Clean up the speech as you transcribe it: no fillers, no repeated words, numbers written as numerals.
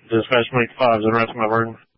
Dispatch make 5 is the rest of my burden.